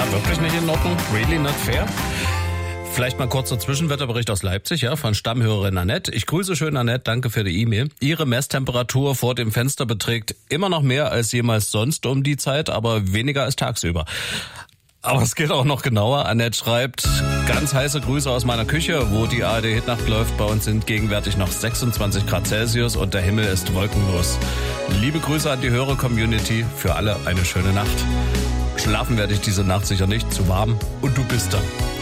Wirklich nicht in Ordnung? Really not fair? Vielleicht mal kurzer Zwischenwetterbericht aus Leipzig, ja, von Stammhörerin Annette. Ich grüße schön Annette, danke für die E-Mail. Ihre Messtemperatur vor dem Fenster beträgt immer noch mehr als jemals sonst um die Zeit, aber weniger als tagsüber. Aber es geht auch noch genauer. Annette schreibt, ganz heiße Grüße aus meiner Küche, wo die ARD-Hitnacht läuft. Bei uns sind gegenwärtig noch 26 Grad Celsius und der Himmel ist wolkenlos. Liebe Grüße an die Hörer-Community, für alle eine schöne Nacht. Schlafen werde ich diese Nacht sicher nicht, zu warm und du bist da.